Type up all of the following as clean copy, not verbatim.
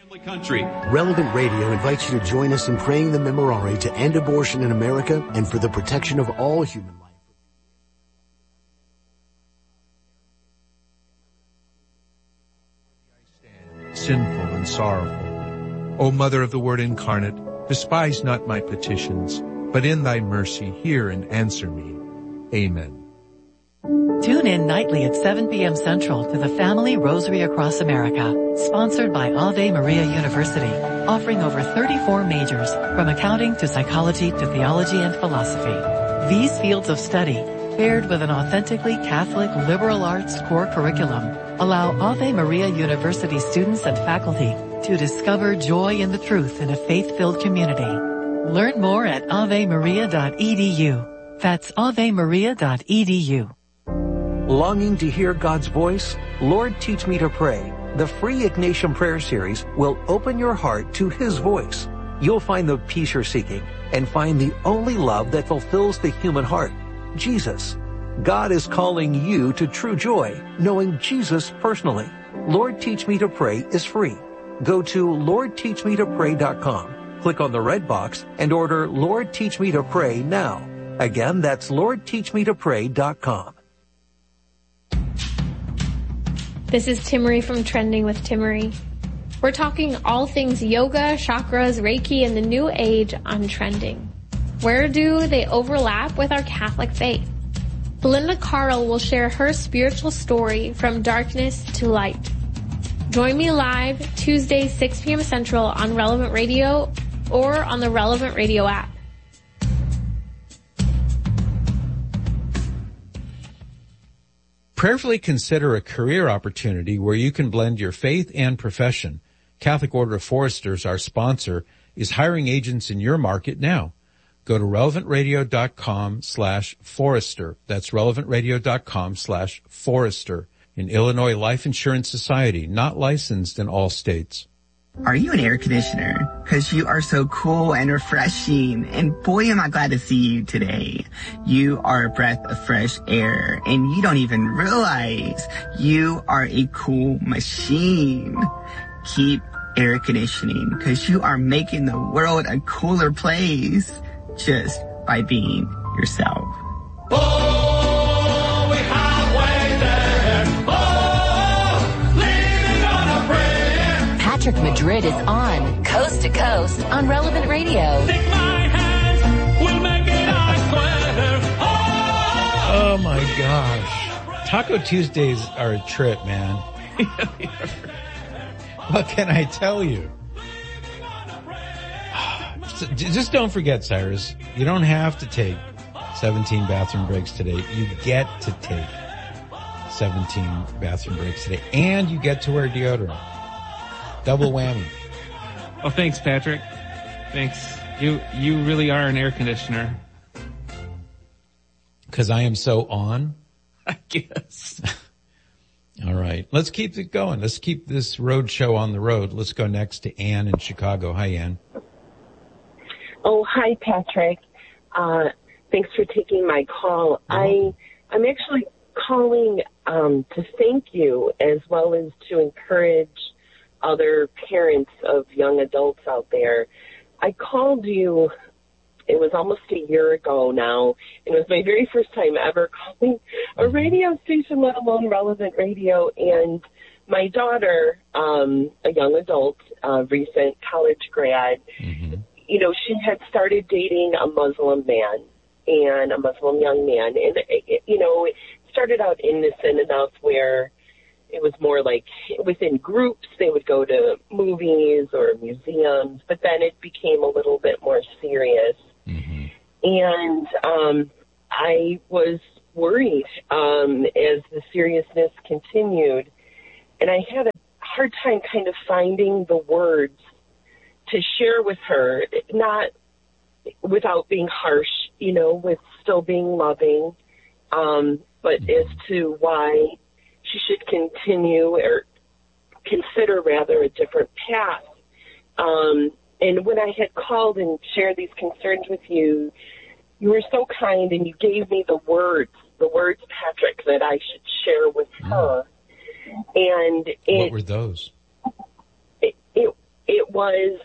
Country. Relevant Radio invites you to join us in praying the Memorare to end abortion in America and for the protection of all human life. Sinful and sorrowful. O Mother of the Word incarnate, despise not my petitions, but in thy mercy hear and answer me. Amen. Tune in nightly at 7 p.m. Central to the Family Rosary Across America, sponsored by Ave Maria University, offering over 34 majors, from accounting to psychology to theology and philosophy. These fields of study, paired with an authentically Catholic liberal arts core curriculum, allow Ave Maria University students and faculty to discover joy in the truth in a faith-filled community. Learn more at avemaria.edu. That's avemaria.edu. Longing to hear God's voice? Lord, Teach Me to Pray. The free Ignatian Prayer Series will open your heart to His voice. You'll find the peace you're seeking and find the only love that fulfills the human heart, Jesus. God is calling you to true joy, knowing Jesus personally. Lord, Teach Me to Pray is free. Go to LordTeachMeToPray.com, click on the red box, and order Lord, Teach Me to Pray now. Again, that's LordTeachMeToPray.com. This is Timmery from Trending with Timmery. We're talking all things yoga, chakras, Reiki, and the New Age on Trending. Where do they overlap with our Catholic faith? Belinda Carl will share her spiritual story from darkness to light. Join me live Tuesday, 6 p.m. Central on Relevant Radio or on the Relevant Radio app. Prayerfully consider a career opportunity where you can blend your faith and profession. Catholic Order of Foresters, our sponsor, is hiring agents in your market now. Go to relevantradio.com/Forester. That's relevantradio.com/Forester. In Illinois Life Insurance Society, not licensed in all states. Are you an air conditioner? Because you are so cool and refreshing. And boy, am I glad to see you today. You are a breath of fresh air. And you don't even realize you are a cool machine. Keep air conditioning, because you are making the world a cooler place just by being yourself. Oh, we highway there. Oh, leaning on a prayer. Patrick Madrid is on Coast to Coast on Relevant Radio. Take my hand, we'll make it, I swear. Oh my gosh. Taco Tuesdays are a trip, man. What can I tell you? Just don't forget, Cyrus, you don't have to take 17 bathroom breaks today. You get to take 17 bathroom breaks today, and you get to wear deodorant. Double whammy. Oh, thanks, Patrick. Thanks. You really are an air conditioner. Because I am so on? I guess. All right. Let's keep it going. Let's keep this road show on the road. Let's go next to Ann in Chicago. Hi, Ann. Oh, hi, Patrick. Thanks for taking my call. I'm actually calling to thank you, as well as to encourage other parents of young adults out there. I called you, it was almost a year ago now, and it was my very first time ever calling a radio station, let alone Relevant Radio. And my daughter, a young adult, recent college grad, you know, she had started dating a Muslim man and a Muslim young man. And, you know, it started out innocent enough where it was more like within groups they would go to movies or museums, but then it became a little bit more serious. And I was worried as the seriousness continued. And I had a hard time kind of finding the words to share with her, not without being harsh, you know, with still being loving, but as to why she should continue or consider rather a different path. And when I had called and shared these concerns with you, you were so kind and you gave me the words, Patrick, that I should share with her. And what were those? was,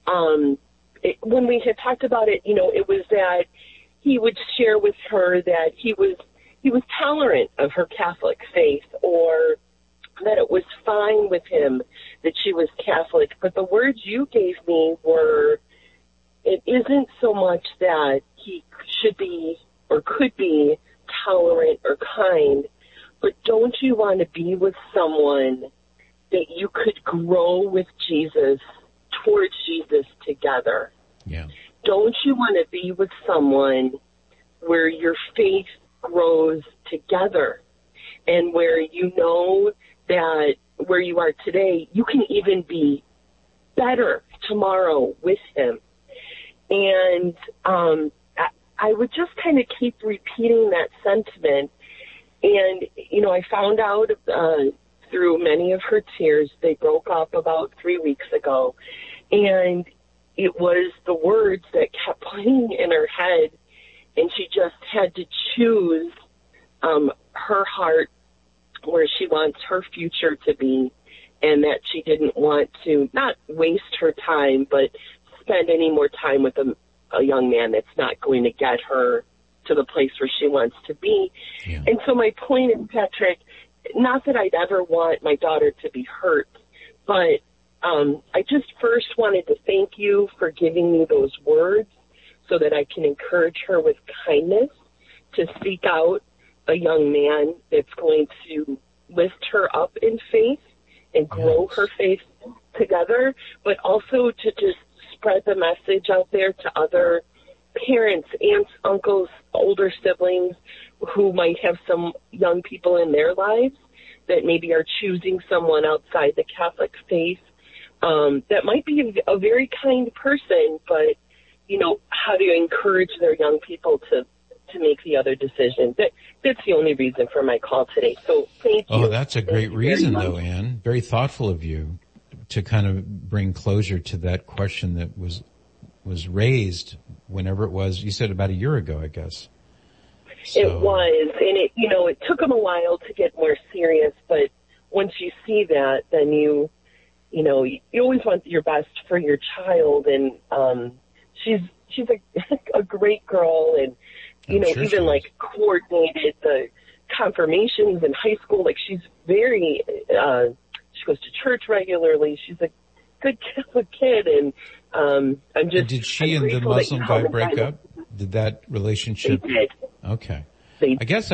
when we had talked about it, it was that he would share with her that he was tolerant of her Catholic faith, or that it was fine with him that she was Catholic. But the words you gave me were, it isn't so much that he should be or could be tolerant or kind, but don't you want to be with someone that you could grow with Jesus, towards Jesus together? Yeah. Don't you want to be with someone where your faith grows together, and where you know that where you are today, you can even be better tomorrow with him? And I would just kind of keep repeating that sentiment. And, I found out through many of her tears, they broke up about 3 weeks ago. And it was the words that kept playing in her head, and she just had to choose her heart, where she wants her future to be, and that she didn't want to not waste her time, but spend any more time with a young man that's not going to get her to the place where she wants to be. Yeah. And so my point is, Patrick, not that I'd ever want my daughter to be hurt, but I just first wanted to thank you for giving me those words so that I can encourage her with kindness to seek out a young man that's going to lift her up in faith and grow her faith together, but also to just spread the message out there to other parents, aunts, uncles, older siblings who might have some young people in their lives that maybe are choosing someone outside the Catholic faith that might be a very kind person, but, how do you encourage their young people to make the other decision? That's the only reason for my call today. So thank you. Oh, that's a great reason, though, Ann. Very thoughtful of you to kind of bring closure to that question that was raised whenever it was. You said about a year ago, I guess. So. It was, and it took them a while to get more serious, but once you see that, then you always want your best for your child, and she's a great girl, and even like coordinated the confirmations in high school. Like, she's very she goes to church regularly. She's a good Catholic kid, and I'm just. And did she and the Muslim guy break up? Did that relationship? They did. Okay. I guess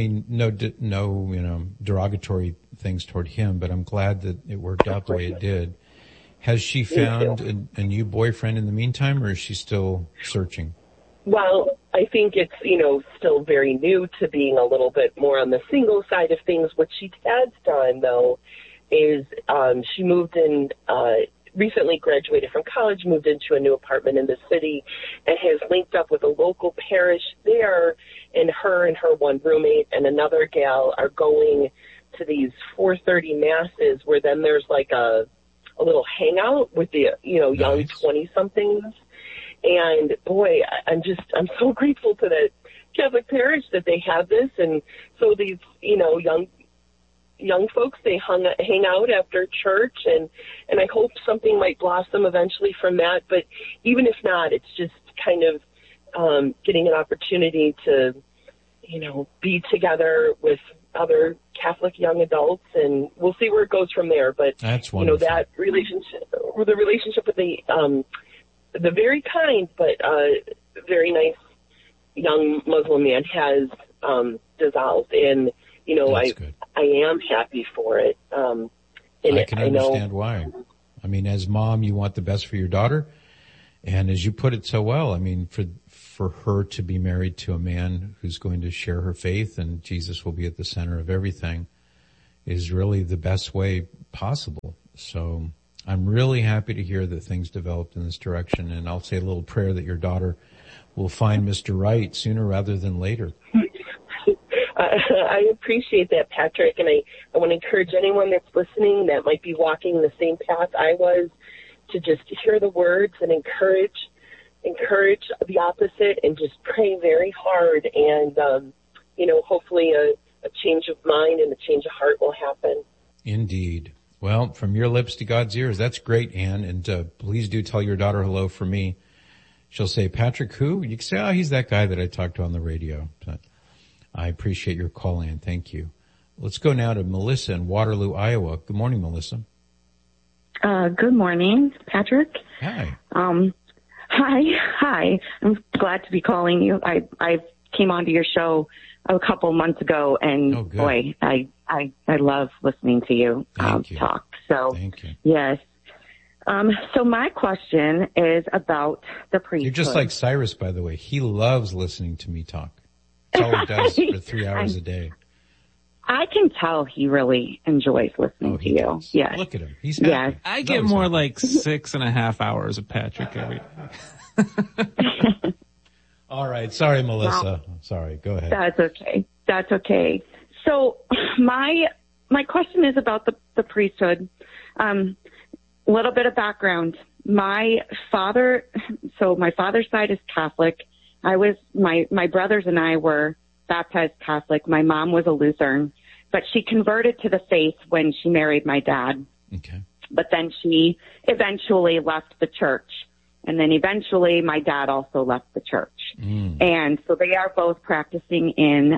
no derogatory things toward him, but I'm glad that it worked out the way it did. Has she found a new boyfriend in the meantime, or is she still searching? Well, I think it's, still very new to being a little bit more on the single side of things. What she has done, though, is she moved in, recently graduated from college, moved into a new apartment in the city, and has linked up with a local parish there, and her one roommate and another gal are going to these 4:30 masses, where then there's like a little hangout with the, young 20-somethings. And boy, I'm so grateful to the Catholic parish that they have this. And so these, young folks, they hang out after church, and I hope something might blossom eventually from that. But even if not, it's just kind of getting an opportunity to, be together with other Catholic young adults, and we'll see where it goes from there. But that's wonderful. That relationship, or the relationship with the very kind but very nice young Muslim man has dissolved, and I am happy for it. And I can understand why. I mean, as mom, you want the best for your daughter, and as you put it so well, I mean, for her to be married to a man who's going to share her faith and Jesus will be at the center of everything is really the best way possible. So I'm really happy to hear that things developed in this direction, and I'll say a little prayer that your daughter will find Mr. Right sooner rather than later. I appreciate that, Patrick, and I want to encourage anyone that's listening that might be walking the same path I was to just hear the words and encourage the opposite, and just pray very hard, and hopefully a change of mind and a change of heart will happen. Indeed. Well, from your lips to God's ears. That's great, Ann. And please do tell your daughter hello from me. She'll say, Patrick who? You can say, oh, he's that guy that I talked to on the radio. But I appreciate your call, Ann. Thank you. Let's go now to Melissa in Waterloo, Iowa. Good morning, Melissa. Good morning, Patrick. Hi. Hi. I'm glad to be calling you. I came onto your show a couple months ago, and boy, I love listening to you, talk. So, thank you. Yes. So my question is about the priesthood. You're just like Cyrus, by the way. He loves listening to me talk. That's all he does for 3 hours a day. I can tell he really enjoys listening to you. Does. Yes. Look at him. He's happy. Yes. I get more like 6.5 hours of Patrick every day. All right. Sorry, Melissa. Sorry. Go ahead. That's okay. So my question is about the priesthood. Little bit of background. My father's side is Catholic. My brothers and I were baptized Catholic. My mom was a Lutheran, but she converted to the faith when she married my dad. Okay. But then she eventually left the church. And then eventually my dad also left the church. And so they are both practicing in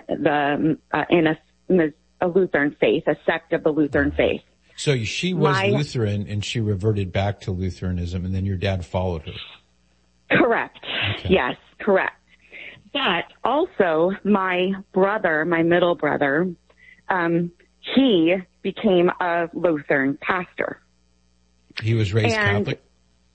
a Lutheran faith, a sect of the Lutheran faith. So she was Lutheran and she reverted back to Lutheranism, and then your dad followed her. Correct. Okay. Yes, correct. But also my middle brother, he became a Lutheran pastor. He was raised Catholic?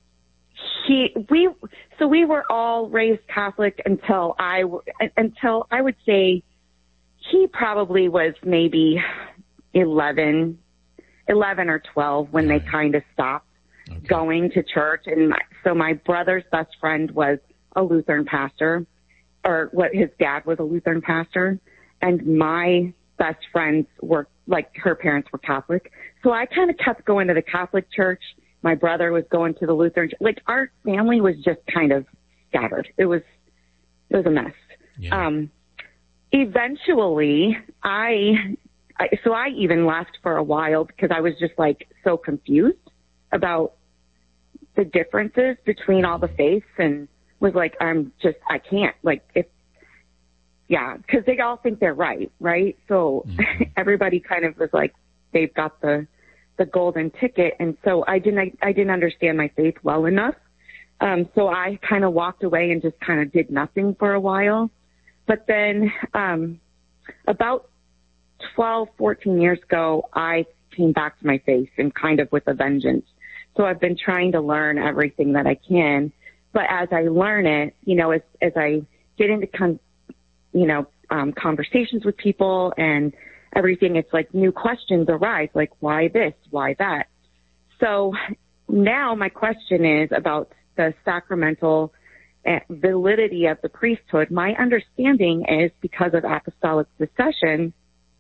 We were all raised Catholic until I would say he probably was maybe 11 or 12 when they kind of stopped going to church. And so my brother's best friend was a Lutheran pastor, or his dad was a Lutheran pastor. And my best friends were, like, her parents were Catholic. So I kind of kept going to the Catholic church. My brother was going to the Lutheran. Like, our family was just kind of scattered. It was a mess. Yeah. Eventually, I even left for a while because I was just like so confused about the differences between all the faiths, and was like, I can't, like, because they all think they're right? So everybody kind of was like, they've got the golden ticket. And so I didn't understand my faith well enough. So I kind of walked away and just kind of did nothing for a while. But then, about 12, 14 years ago, I came back to my faith, and kind of with a vengeance. So I've been trying to learn everything that I can. But as I learn it, as I get into conversations with people and everything, it's like new questions arise, like, why this, why that? So now my question is about the sacramental validity of the priesthood. My understanding is because of apostolic succession,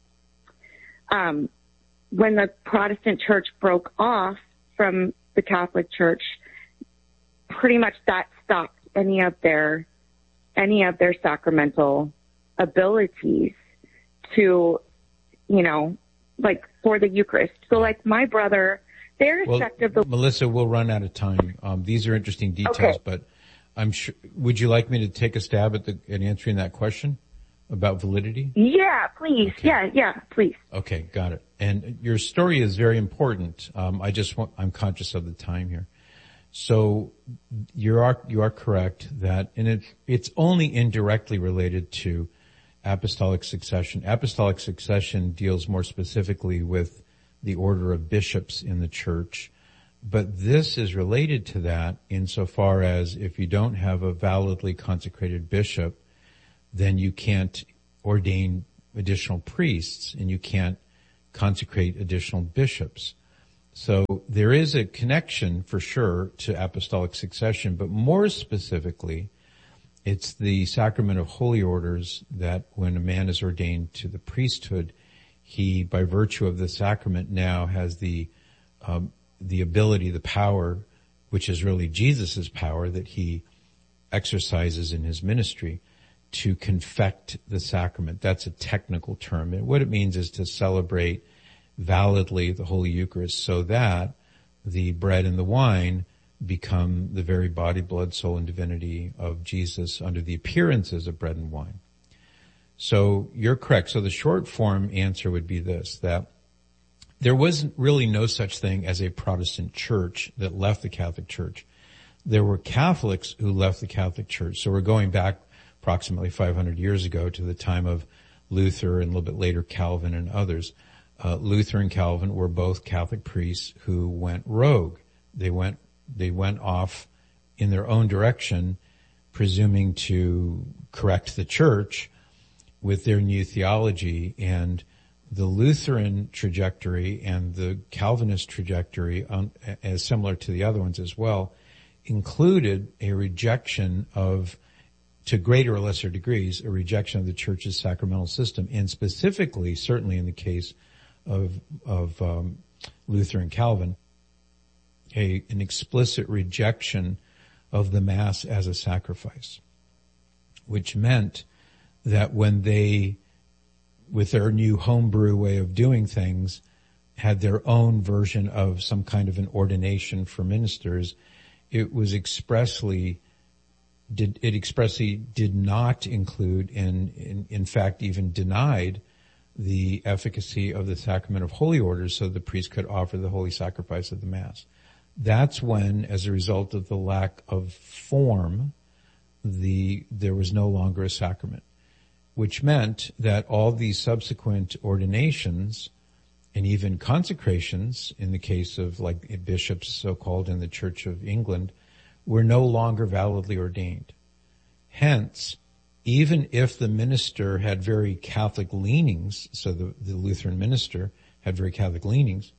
when the Protestant church broke off from the Catholic Church, pretty much that stopped any of their sacramental abilities to, like, for the Eucharist. So, like, my brother, they're a sect of the... Melissa, we'll run out of time. These are interesting details, but I'm sure, would you like me to take a stab at answering that question about validity? Yeah, please. Okay. Yeah, please. Okay, got it. And your story is very important. I'm conscious of the time here. So you are correct that, and it's only indirectly related to apostolic succession. Apostolic succession deals more specifically with the order of bishops in the church. But this is related to that insofar as if you don't have a validly consecrated bishop, then you can't ordain additional priests and you can't consecrate additional bishops. So there is a connection for sure to apostolic succession, but more specifically, it's the sacrament of holy orders that when a man is ordained to the priesthood, he, by virtue of the sacrament, now has the ability, the power, which is really Jesus' power that he exercises in his ministry, to confect the sacrament. That's a technical term. And what it means is to celebrate validly the Holy Eucharist so that the bread and the wine become the very body, blood, soul, and divinity of Jesus under the appearances of bread and wine. So you're correct. So the short form answer would be this, that there was really no such thing as a Protestant church that left the Catholic Church. There were Catholics who left the Catholic Church. So we're going back approximately 500 years ago to the time of Luther and a little bit later Calvin and others. Luther and Calvin were both Catholic priests who went rogue. They went off in their own direction, presuming to correct the church with their new theology. And the Lutheran trajectory and the Calvinist trajectory, as similar to the other ones as well, included a rejection of, to greater or lesser degrees, a rejection of the church's sacramental system, and specifically, certainly in the case of Luther and Calvin, an explicit rejection of the Mass as a sacrifice, which meant that when they, with their new homebrew way of doing things, had their own version of some kind of an ordination for ministers, it expressly did not include and in fact even denied the efficacy of the sacrament of holy orders so the priest could offer the holy sacrifice of the Mass. That's when, as a result of the lack of form, there was no longer a sacrament, which meant that all these subsequent ordinations and even consecrations, in the case of like bishops so-called in the Church of England, were no longer validly ordained. Hence, even if the minister had very Catholic leanings, so the Lutheran minister had very Catholic leanings,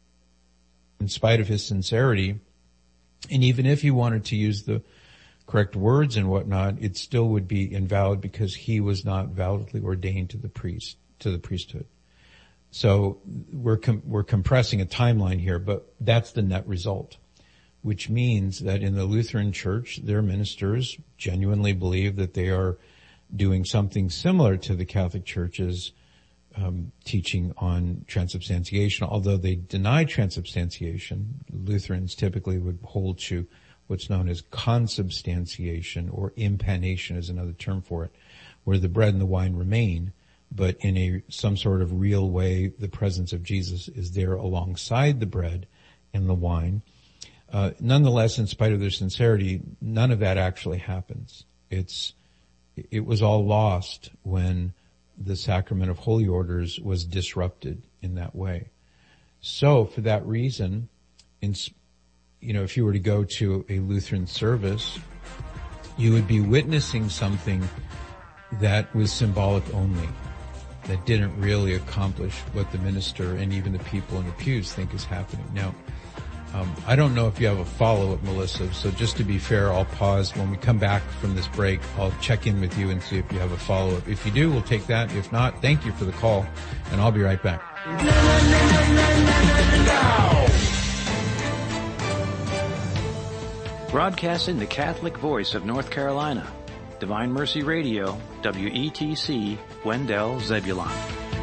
in spite of his sincerity, and even if he wanted to use the correct words and whatnot, it still would be invalid because he was not validly ordained to the priesthood. So we're compressing a timeline here, but that's the net result, which means that in the Lutheran Church, their ministers genuinely believe that they are doing something similar to the Catholic Church's teaching on transubstantiation. Although they deny transubstantiation, Lutherans typically would hold to what's known as consubstantiation, or impanation is another term for it, where the bread and the wine remain, but in some sort of real way, the presence of Jesus is there alongside the bread and the wine. Nonetheless, in spite of their sincerity, none of that actually happens. It was all lost when the sacrament of holy orders was disrupted in that way. So for that reason, if you were to go to a Lutheran service, you would be witnessing something that was symbolic only, that didn't really accomplish what the minister and even the people in the pews think is happening. Now, I don't know if you have a follow-up, Melissa, so just to be fair, I'll pause. When we come back from this break, I'll check in with you and see if you have a follow-up. If you do, we'll take that. If not, thank you for the call, and I'll be right back. Broadcasting the Catholic voice of North Carolina, Divine Mercy Radio, WETC, Wendell, Zebulon.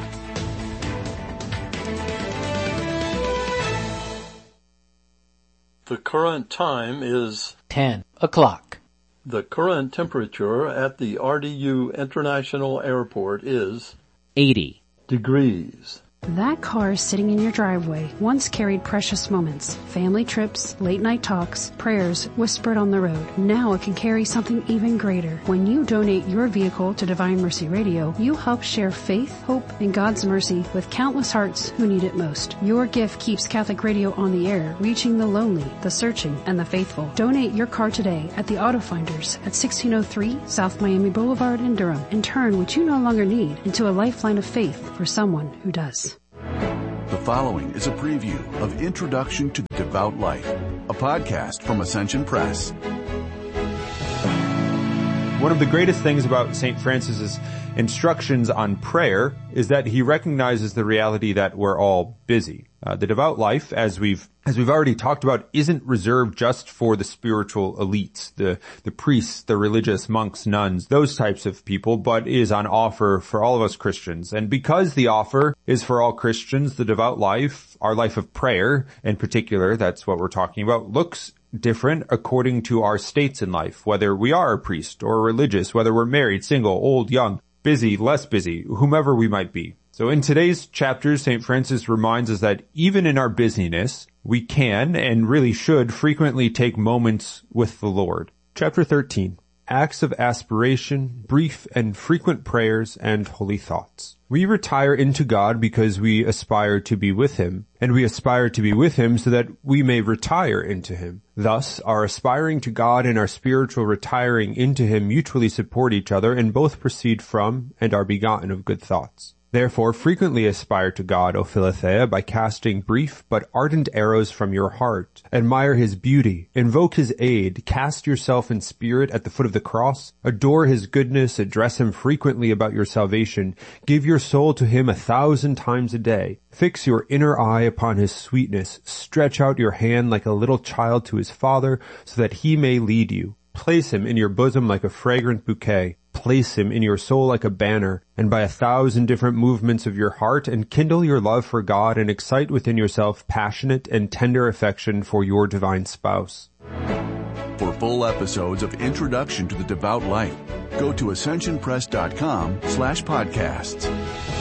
The current time is 10 o'clock. The current temperature at the RDU International Airport is 80 degrees. That car sitting in your driveway once carried precious moments, family trips, late night talks, prayers whispered on the road. Now it can carry something even greater. When you donate your vehicle to Divine Mercy Radio, you help share faith, hope, and God's mercy with countless hearts who need it most. Your gift keeps Catholic Radio on the air, reaching the lonely, the searching, and the faithful. Donate your car today at the Auto Finders at 1603 South Miami Boulevard in Durham, and turn what you no longer need into a lifeline of faith for someone who does. The following is a preview of Introduction to Devout Life, a podcast from Ascension Press. One of the greatest things about St. Francis's instructions on prayer is that he recognizes the reality that we're all busy. The devout life, as we've already talked about, isn't reserved just for the spiritual elites, the priests, the religious monks, nuns, those types of people, but is on offer for all of us Christians. And because the offer is for all Christians, the devout life, our life of prayer in particular, that's what we're talking about, looks different according to our states in life, whether we are a priest or religious, whether we're married, single, old, young, busy, less busy, whomever we might be. So in today's chapters, St. Francis reminds us that even in our busyness, we can and really should frequently take moments with the Lord. Chapter 13, Acts of Aspiration, Brief and Frequent Prayers and Holy Thoughts. We retire into God because we aspire to be with Him, and we aspire to be with Him so that we may retire into Him. Thus, our aspiring to God and our spiritual retiring into Him mutually support each other and both proceed from and are begotten of good thoughts. Therefore, frequently aspire to God, O Philothea, by casting brief but ardent arrows from your heart. Admire His beauty, invoke His aid, cast yourself in spirit at the foot of the cross, adore His goodness, address Him frequently about your salvation, give your soul to Him 1,000 times a day, fix your inner eye upon His sweetness, stretch out your hand like a little child to His Father, so that He may lead you. Place Him in your bosom like a fragrant bouquet. Place Him in your soul like a banner, and by 1,000 different movements of your heart, enkindle your love for God and excite within yourself passionate and tender affection for your divine spouse. For full episodes of Introduction to the Devout Life, go to ascensionpress.com/podcasts.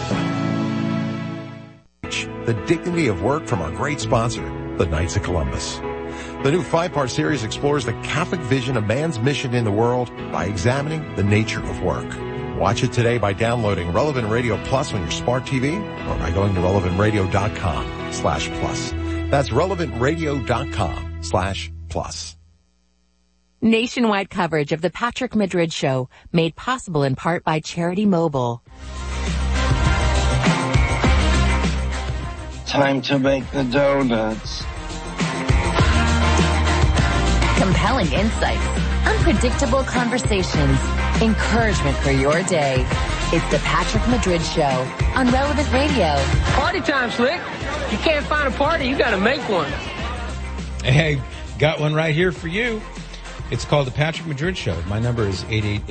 The dignity of work from our great sponsor, the Knights of Columbus. The new 5-part series explores the Catholic vision of man's mission in the world by examining the nature of work. Watch it today by downloading Relevant Radio Plus on your smart TV or by going to relevantradio.com/plus. That's relevantradio.com/plus. Nationwide coverage of the Patrick Madrid Show, made possible in part by Charity Mobile. Time to make the donuts. Compelling insights, unpredictable conversations, encouragement for your day. It's the Patrick Madrid Show on Relevant Radio. Party time, Slick. You can't find a party, you gotta make one. Hey, got one right here for you. It's called the Patrick Madrid Show. My number is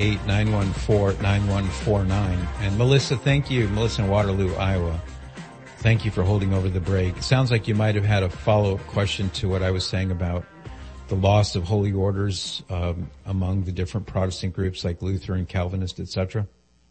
888-914-9149. And Melissa, thank you. Melissa in Waterloo, Iowa. Thank you for holding over the break. It sounds like you might have had a follow-up question to what I was saying about the loss of holy orders among the different Protestant groups like Lutheran, Calvinist, etc.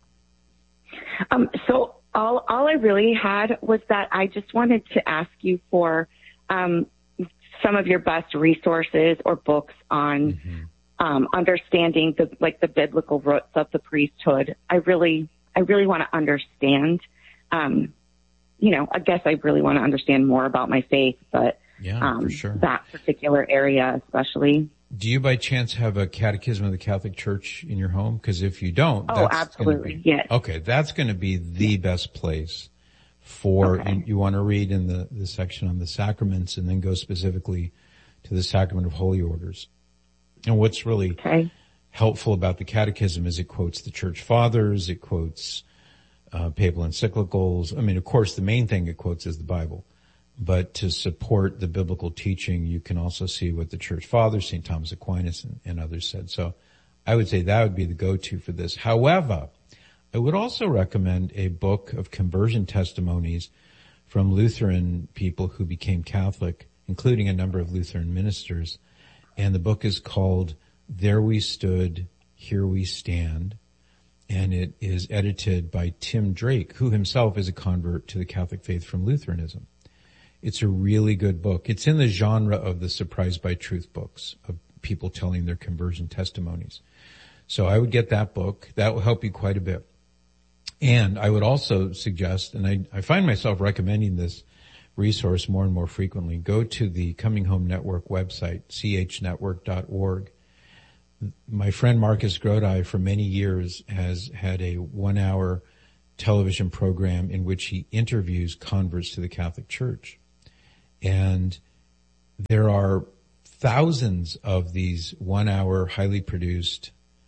So all I really had was that I just wanted to ask you for some of your best resources or books on understanding the biblical roots of the priesthood. I really want to understand. I guess I really want to understand more about my faith, but for sure. That particular area especially. Do you by chance have a catechism of the Catholic Church in your home? Because if you don't, absolutely, yes. Okay, that's going to be the best place for, and you want to read in the section on the sacraments and then go specifically to the sacrament of holy orders. And what's really helpful about the catechism is it quotes the church fathers, it quotes papal encyclicals. I mean, of course, the main thing it quotes is the Bible. But to support the biblical teaching, you can also see what the church fathers, St. Thomas Aquinas and others said. So I would say that would be the go-to for this. However, I would also recommend a book of conversion testimonies from Lutheran people who became Catholic, including a number of Lutheran ministers. And the book is called There We Stood, Here We Stand. And it is edited by Tim Drake, who himself is a convert to the Catholic faith from Lutheranism. It's a really good book. It's in the genre of the Surprised by Truth books, of people telling their conversion testimonies. So I would get that book. That will help you quite a bit. And I would also suggest, and I find myself recommending this resource more and more frequently, go to the Coming Home Network website, chnetwork.org. My friend Marcus Grodi for many years has had a 1-hour television program in which he interviews converts to the Catholic Church. And there are thousands of these 1-hour highly produced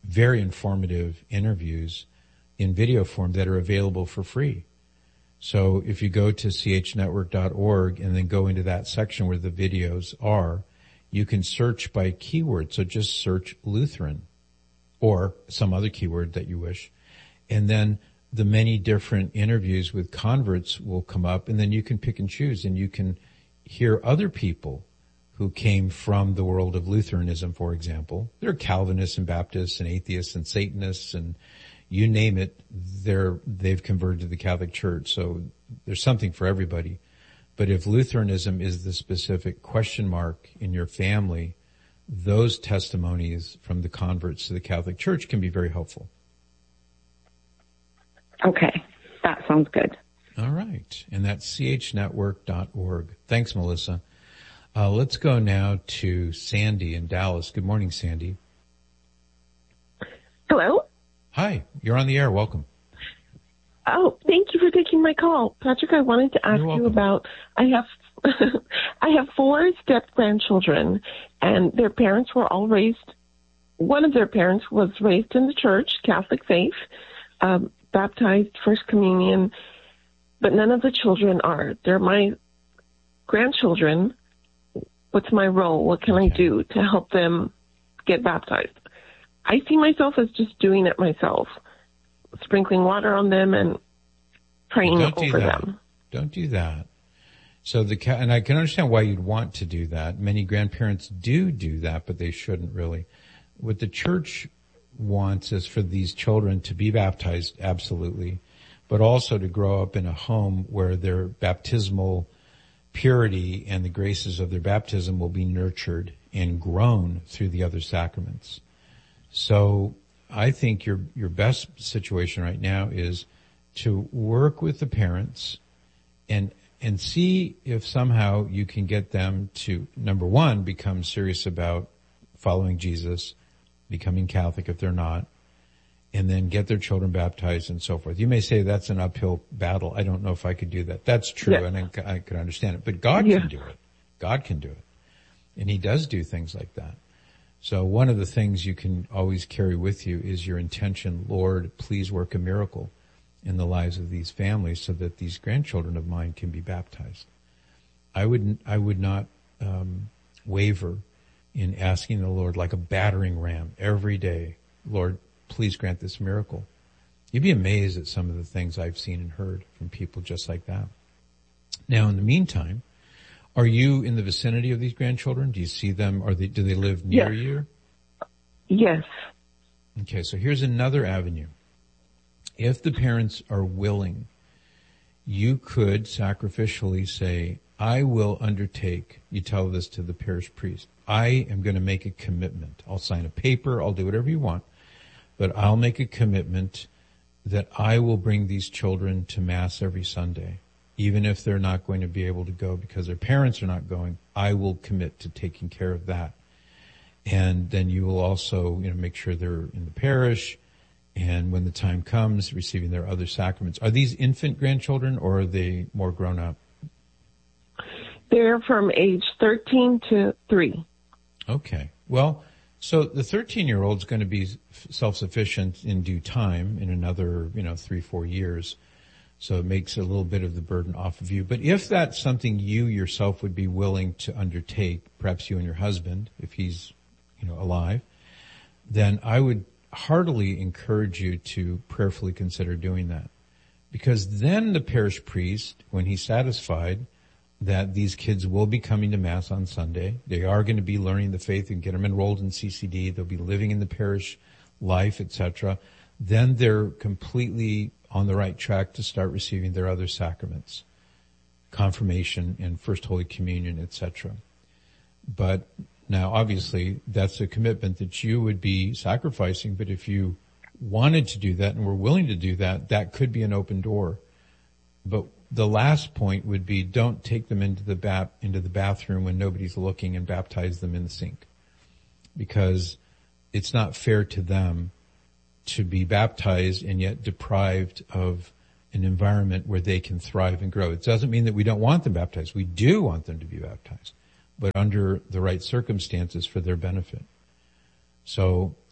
very informative interviews in video form that are available for free. So if you go to chnetwork.org and then go into that section where the videos are, you can search by keyword. So just search Lutheran or some other keyword that you wish. And then the many different interviews with converts will come up, and then you can pick and choose, and you can hear other people who came from the world of Lutheranism, for example. There are Calvinists and Baptists and atheists and Satanists and you name it, they've converted to the Catholic Church. So there's something for everybody. But if Lutheranism is the specific question mark in your family, those testimonies from the converts to the Catholic Church can be very helpful. Okay. That sounds good. All right. And that's chnetwork.org. Thanks, Melissa. Let's go now to Sandy in Dallas. Good morning, Sandy. Hello? Hi. You're on the air. Welcome. Oh, thank you for taking my call. Patrick, I wanted to ask you about, I have 4 step-grandchildren, and their parents were all raised, one of their parents was raised in the church, Catholic faith, baptized, First Communion, but none of the children are. They're my grandchildren. What's my role? What can I do to help them get baptized? I see myself as just doing it myself, sprinkling water on them and praying over them. Don't do that. So and I can understand why you'd want to do that. Many grandparents do that, but they shouldn't really. What the church wants is for these children to be baptized, absolutely, but also to grow up in a home where their baptismal purity and the graces of their baptism will be nurtured and grown through the other sacraments. So I think your best situation right now is to work with the parents and see if somehow you can get them to, number one, become serious about following Jesus, becoming Catholic if they're not, and then get their children baptized and so forth. You may say that's an uphill battle. I don't know if I could do that. That's true, and I could understand it. But God can do it. God can do it. And He does do things like that. So one of the things you can always carry with you is your intention, Lord, please work a miracle in the lives of these families so that these grandchildren of mine can be baptized. I would not waver in asking the Lord like a battering ram every day, Lord, please grant this miracle. You'd be amazed at some of the things I've seen and heard from people just like that. Now, in the meantime, are you in the vicinity of these grandchildren? Do you see them? Do they live near you? Yes. Okay, so here's another avenue. If the parents are willing, you could sacrificially say, I will undertake, you tell this to the parish priest, I am going to make a commitment. I'll sign a paper, I'll do whatever you want, but I'll make a commitment that I will bring these children to Mass every Sunday. Even if they're not going to be able to go because their parents are not going, I will commit to taking care of that. And then you will also, make sure they're in the parish, and when the time comes, receiving their other sacraments. Are these infant grandchildren, or are they more grown up? They're from age 13 to 3. Okay. Well, so the 13-year-old's going to be self-sufficient in due time, in another, 3-4 years. So it makes a little bit of the burden off of you. But if that's something you yourself would be willing to undertake, perhaps you and your husband, if he's, alive, then I would heartily encourage you to prayerfully consider doing that. Because then the parish priest, when he's satisfied that these kids will be coming to Mass on Sunday, they are going to be learning the faith and get them enrolled in CCD, they'll be living in the parish life, etc., then they're completely on the right track to start receiving their other sacraments, confirmation and First Holy Communion, etc. But now, obviously, that's a commitment that you would be sacrificing, but if you wanted to do that and were willing to do that, that could be an open door. But the last point would be, don't take them into the bathroom when nobody's looking and baptize them in the sink, because it's not fair to them to be baptized and yet deprived of an environment where they can thrive and grow. It doesn't mean that we don't want them baptized. We do want them to be baptized, but under the right circumstances for their benefit. So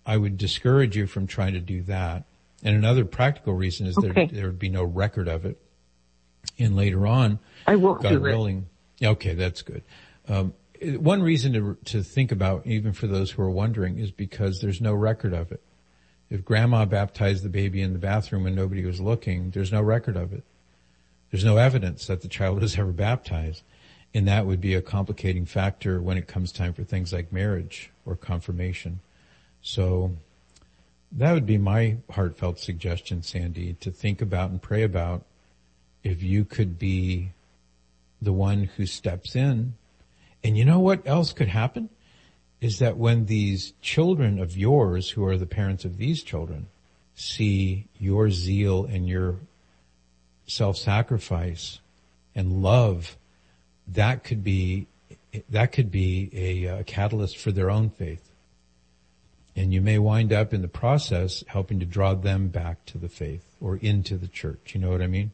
I would discourage you from trying to do that. And another practical reason is Okay. there would be no record of it. And later on, I won't God do willing. Okay, that's good. One reason to think about, even for those who are wondering, is because there's no record of it. If grandma baptized the baby in the bathroom and nobody was looking, there's no record of it. There's no evidence that the child was ever baptized. And that would be a complicating factor when it comes time for things like marriage or confirmation. So that would be my heartfelt suggestion, Sandy, to think about and pray about if you could be the one who steps in. And you know what else could happen? Is that when these children of yours, who are the parents of these children, see your zeal and your self-sacrifice and love, that could be a catalyst for their own faith. And you may wind up in the process helping to draw them back to the faith or into the church. You know what I mean?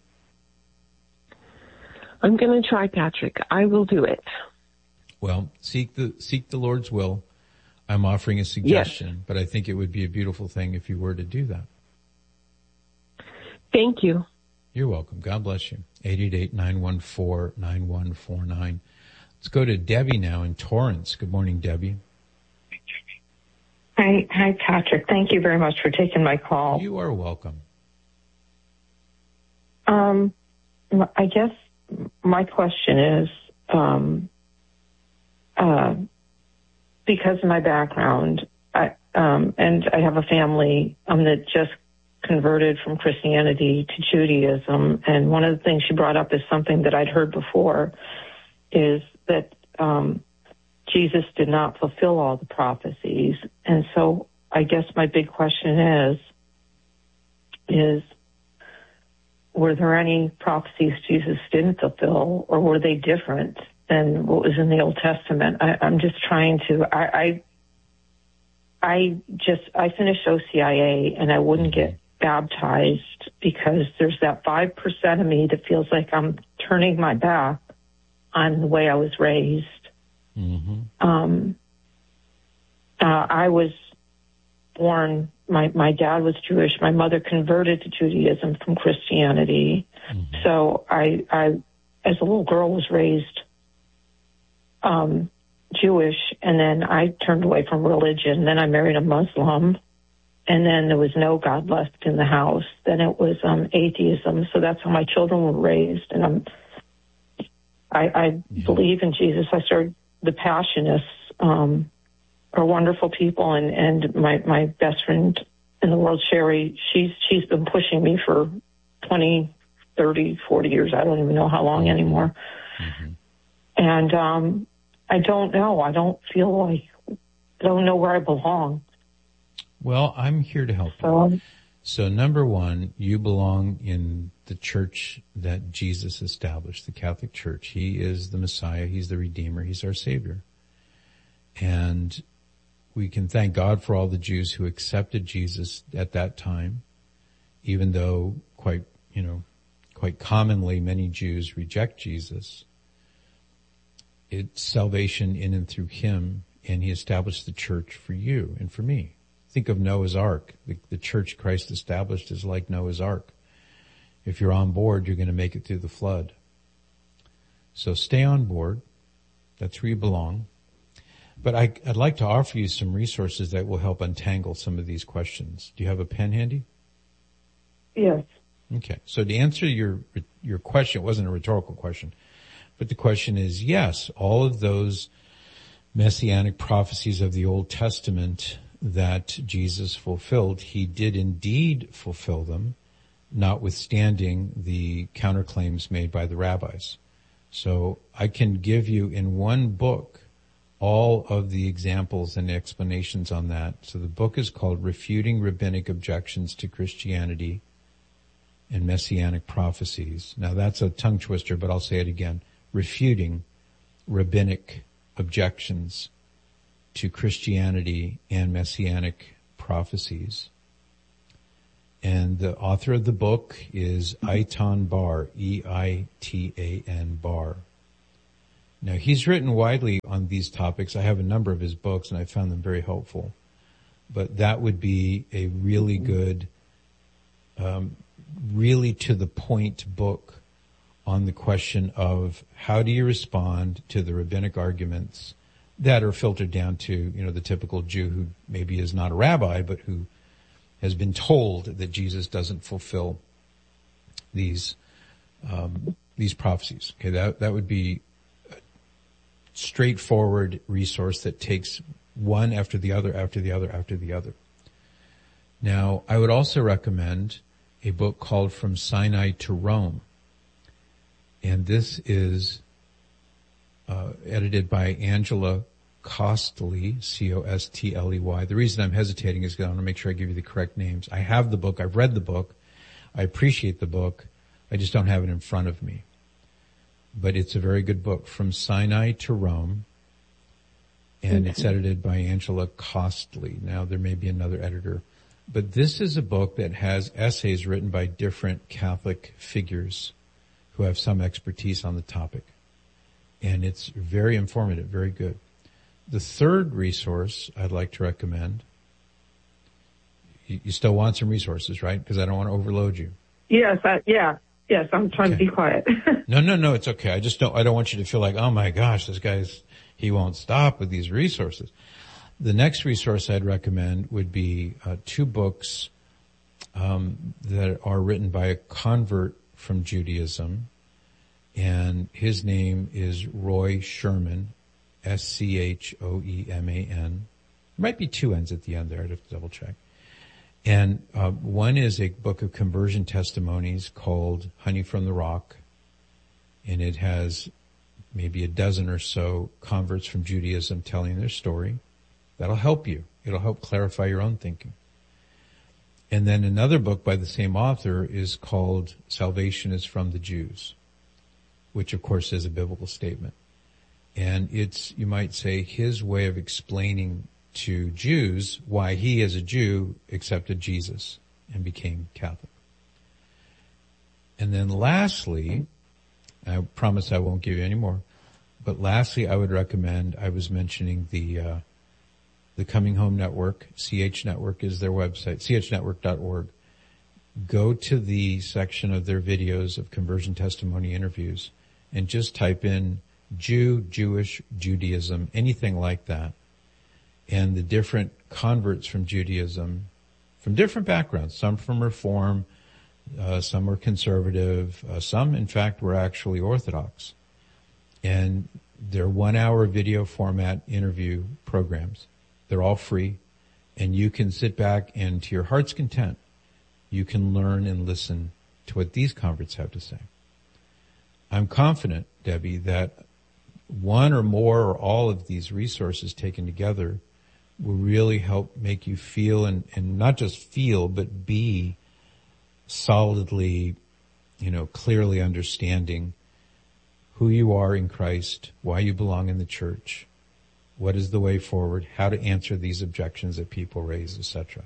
I'm going to try, Patrick. I will do it. Well, seek the Lord's will. I'm offering a suggestion, but I think it would be a beautiful thing if you were to do that. Thank you. You're welcome. God bless you. 888-914-9149. Let's go to Debbie now in Torrance. Good morning, Debbie. Hi, Patrick. Thank you very much for taking my call. You are welcome. I guess my question is, because of my background, and I have a family that just converted from Christianity to Judaism, and one of the things she brought up is something that I'd heard before, is that Jesus did not fulfill all the prophecies. And so I guess my big question is were there any prophecies Jesus didn't fulfill, or were they different than what was in the Old Testament? I'm just trying to, I finished OCIA and I wouldn't get baptized because there's that 5% of me that feels like I'm turning my back on the way I was raised. Mm-hmm. I was born, my dad was Jewish. My mother converted to Judaism from Christianity. Mm-hmm. So I, as a little girl, was raised Jewish, and then I turned away from religion. Then I married a Muslim, and then there was no God left in the house. Then it was atheism. So that's how my children were raised. And I believe in Jesus. I started the Passionists, are wonderful people, and my best friend in the world, Sherry, she's been pushing me for 20, 30, 40 years. I don't even know how long anymore. Mm-hmm. And I don't know. I don't feel like, I don't know where I belong. Well, I'm here to help you. So number one, you belong in the church that Jesus established, the Catholic Church. He is the Messiah. He's the Redeemer. He's our Savior. And we can thank God for all the Jews who accepted Jesus at that time, even though quite commonly many Jews reject Jesus. It's salvation in and through him, and he established the church for you and for me. Think of Noah's Ark. The church Christ established is like Noah's Ark. If you're on board, you're going to make it through the flood. So stay on board. That's where you belong. But I'd like to offer you some resources that will help untangle some of these questions. Do you have a pen handy? Yes. Okay. So to answer your question, it wasn't a rhetorical question, but the question is, yes, all of those messianic prophecies of the Old Testament that Jesus fulfilled, he did indeed fulfill them, notwithstanding the counterclaims made by the rabbis. So I can give you in one book all of the examples and explanations on that. So the book is called Refuting Rabbinic Objections to Christianity and Messianic Prophecies. Now that's a tongue twister, but I'll say it again. Refuting Rabbinic Objections to Christianity and Messianic Prophecies. And the author of the book is Eitan Bar, E-I-T-A-N Bar. Now, he's written widely on these topics. I have a number of his books, and I found them very helpful. but that would be a really good, really to the point book on the question of how do you respond to the rabbinic arguments that are filtered down to, the typical Jew who maybe is not a rabbi, but who has been told that Jesus doesn't fulfill these prophecies. Okay, that would be a straightforward resource that takes one after the other, after the other, after the other. Now, I would also recommend a book called From Sinai to Rome. And this is edited by Angela Costley, Costley. The reason I'm hesitating is because I want to make sure I give you the correct names. I have the book. I've read the book. I appreciate the book. I just don't have it in front of me. But it's a very good book, From Sinai to Rome. And it's edited by Angela Costley. Now, there may be another editor. But this is a book that has essays written by different Catholic figures who have some expertise on the topic. And it's very informative, very good. The third resource I'd like to recommend, you still want some resources, right? Because I don't want to overload you. Yes, I'm trying to be quiet. No, it's okay. I don't want you to feel like, oh my gosh, he won't stop with these resources. The next resource I'd recommend would be two books that are written by a convert from Judaism, and his name is Roy Sherman, Schoeman. There might be two N's at the end there. I'd have to double check. And one is a book of conversion testimonies called Honey from the Rock, and it has maybe a dozen or so converts from Judaism telling their story. That'll help you. It'll help clarify your own thinking. And then another book by the same author is called Salvation is from the Jews, which of course is a biblical statement. And it's, you might say, his way of explaining to Jews why he as a Jew accepted Jesus and became Catholic. And then lastly, I promise I won't give you any more, but lastly I would recommend, I was mentioning the Coming Home Network. CH Network is their website, chnetwork.org. Go to the section of their videos of conversion testimony interviews and just type in Jew, Jewish, Judaism, anything like that. And the different converts from Judaism, from different backgrounds, some from Reform, some were conservative, some in fact were actually Orthodox. And they're 1 hour video format interview programs. They're all free, and you can sit back and to your heart's content, you can learn and listen to what these converts have to say. I'm confident, Debbie, that one or more or all of these resources taken together will really help make you feel and not just feel, but be solidly, clearly understanding who you are in Christ, why you belong in the church, what is the way forward, how to answer these objections that people raise, etc.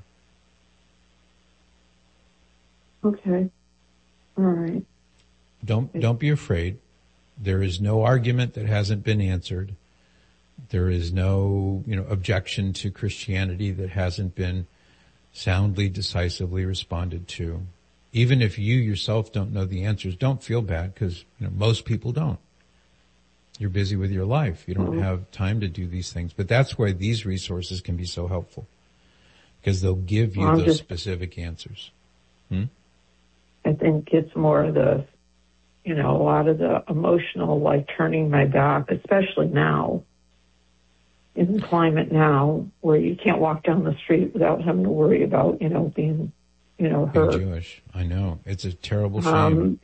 Okay. All right. Don't be afraid. There is no argument that hasn't been answered. There is no, objection to Christianity that hasn't been soundly, decisively responded to. Even if you yourself don't know the answers, don't feel bad because, most people don't. You're busy with your life. You don't have time to do these things. But that's why these resources can be so helpful because they'll give you those specific answers. I think it's more the, a lot of the emotional, like turning my back, especially now, in the climate now, where you can't walk down the street without having to worry about, being, hurt. Being Jewish. I know. It's a terrible shame.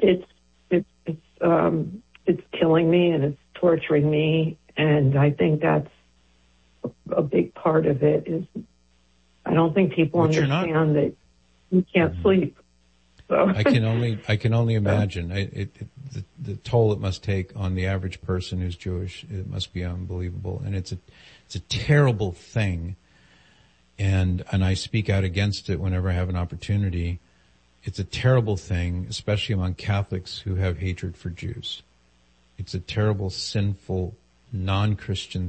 It's killing me and it's torturing me. And I think that's a big part of it is I don't think people understand that you can't sleep. So. I can only imagine the toll it must take on the average person who's Jewish. It must be unbelievable, and it's a terrible thing. And I speak out against it whenever I have an opportunity. It's a terrible thing, especially among Catholics who have hatred for Jews. It's a terrible, sinful, non-Christian